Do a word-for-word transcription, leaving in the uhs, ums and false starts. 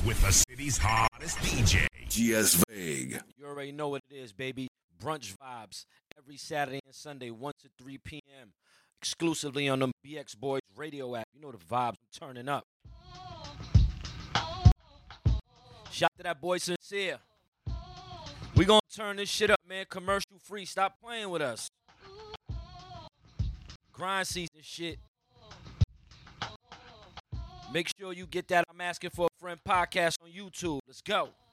with the city's hottest D J, G S Vague. You already know what it is, baby. Brunch Vibes every Saturday and Sunday, one to three p.m. exclusively on the B X Boys radio app. You know the vibes. I'm turning up. Shout to that boy Sincere. We gonna turn this shit up, man. Commercial free. Stop playing with us. Grind season shit. Make sure you get that I'm Asking for a Friend podcast on YouTube. Let's go.